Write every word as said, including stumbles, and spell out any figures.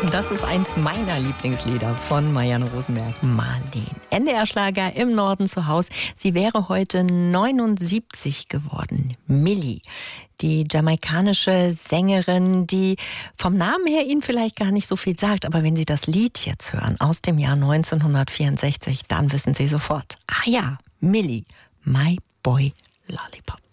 Das ist eins meiner Lieblingslieder von Marianne Rosenberg, Marleen. N D R-Schlager im Norden zu Haus. Sie wäre heute neunundsiebzig geworden. Milli, die jamaikanische Sängerin, die vom Namen her Ihnen vielleicht gar nicht so viel sagt, aber wenn Sie das Lied jetzt hören aus dem Jahr neunzehnhundertvierundsechzig, dann wissen Sie sofort, ah ja, Milli, My Boy Lollipop.